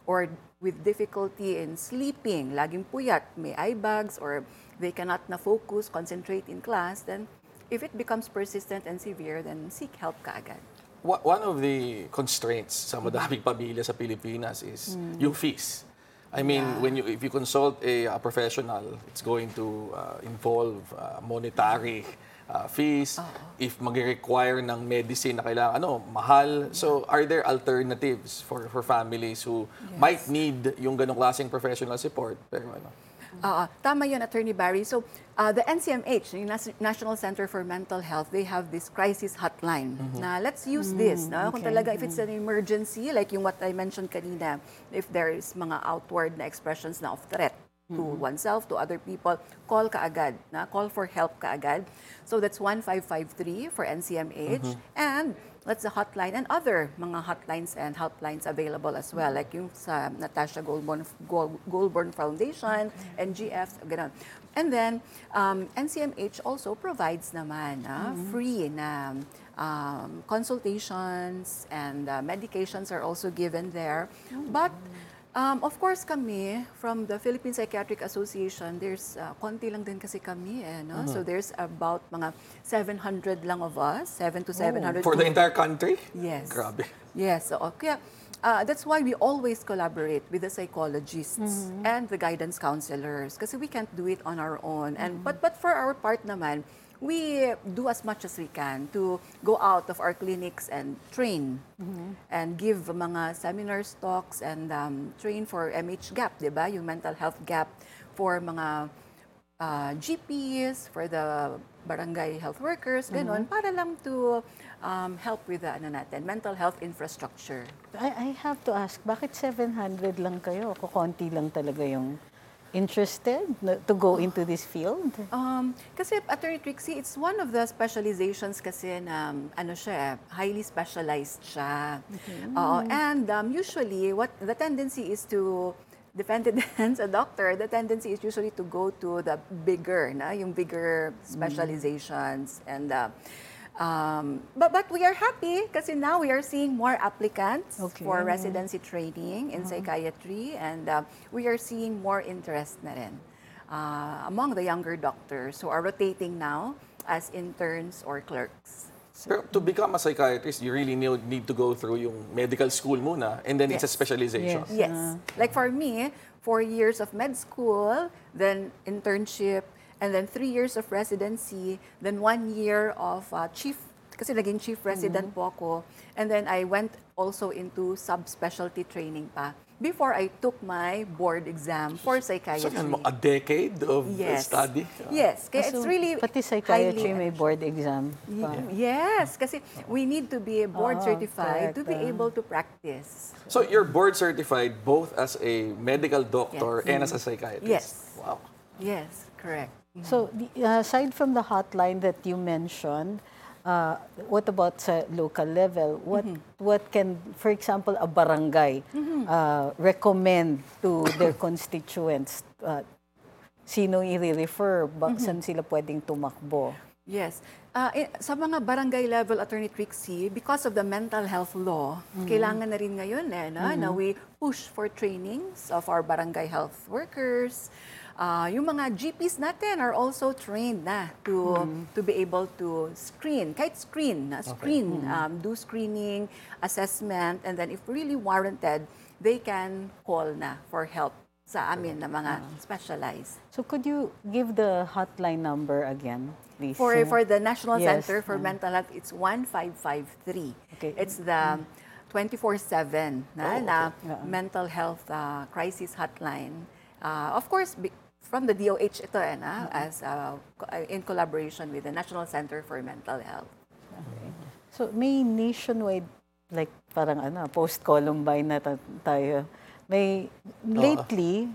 or with difficulty in sleeping, laging puyat, may eye bags, or they cannot na focus, concentrate in class, then if it becomes persistent and severe, then seek help kaagad. One of the constraints sa madaming pamilya sa Pilipinas is yung fees. I mean, if you consult a professional, it's going to involve monetary fees. If mag-require ng medicine na kailangan, mahal. So, are there alternatives for families who might need yung ganong klaseng professional support? Pero Tama yun, Attorney Barry. So, the NCMH, yung National Center for Mental Health, they have this crisis hotline. Na let's use this. No? Kung talaga, if it's an emergency, like yung what I mentioned kanina, if there is mga outward na expressions na of threat to oneself, to other people, call kaagad. Call for help kaagad. So that's 1553 for NCMH. And that's the hotline and other mga hotlines and helplines available as well, like yung sa Natasha Goulburn Foundation, NGF, ganun. And then, NCMH also provides naman free na consultations and medications are also given there. But of course kami, from the Philippine Psychiatric Association, there's konti lang din kasi kami. No? So there's about mga 700 lang of us, 700 to 700. For the entire country? Yes. Grabe. Yes. So, kaya, that's why we always collaborate with the psychologists and the guidance counselors kasi we can't do it on our own. And but for our part naman, we do as much as we can to go out of our clinics and train and give mga seminars, talks, and train for MH gap, di ba? Yung mental health gap for mga GPs, for the barangay health workers, ganun, para lang to help with the mental health infrastructure. I have to ask, bakit 700 lang kayo? Kukunti lang talaga yung interested to go into this field? Kasi Attorney Trixie, it's one of the specializations kasi na highly specialized siya. And usually what the tendency is to defend it as a doctor, the tendency is usually to go to the bigger, yung bigger specializations. And but we are happy kasi now we are seeing more applicants for residency training in psychiatry, and we are seeing more interest na rin among the younger doctors who are rotating now as interns or clerks. Pero to become a psychiatrist, you really need to go through yung medical school muna, and then it's a specialization. Yes. Like for me, 4 years of med school, then internship, and then 3 years of residency, then 1 year of chief, kasi naging chief resident po ako. And then I went also into subspecialty training pa before I took my board exam for psychiatry. So, a decade of study? Yes. Kaya it's really pati psychiatry may board exam pa. Yes, kasi we need to be board certified to be able to practice. So you're board certified both as a medical doctor and as a psychiatrist? Yes. Wow. Yes, correct. So, aside from the hotline that you mentioned, what about sa local level? What can, for example, a barangay recommend to their constituents? Sino i-refer? Saan sila pwedeng tumakbo? Yes. Sa mga barangay level, Attorney Trixie, because of the mental health law, kailangan na rin ngayon na we push for trainings of our barangay health workers. Yung mga GPs natin are also trained na to be able to screen, kahit do screening, assessment, and then if really warranted, they can call na for help sa amin na mga specialized. So could you give the hotline number again, please? For the National Center for Mental Health, it's 1553. Okay. It's the 24/7 na mental health crisis hotline. Of course, from the DOH ito as in collaboration with the National Center for Mental Health. Okay. So may nationwide, like parang post-Columbine na tayo. May lately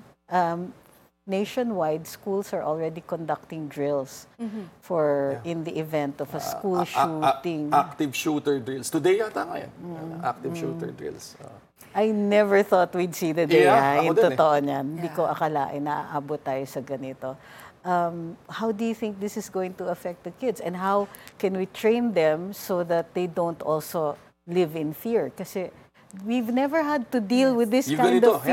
nationwide schools are already conducting drills for in the event of a school shooting. Active shooter drills. Today yata ngayon. Active shooter drills. I never thought we'd see the day. Yung totoo niyan. Hindi ko akalain na aabot tayo sa ganito. How do you think this is going to affect the kids? And how can we train them so that they don't also live in fear? Kasi we've never had to deal with this Yung kind ganito, of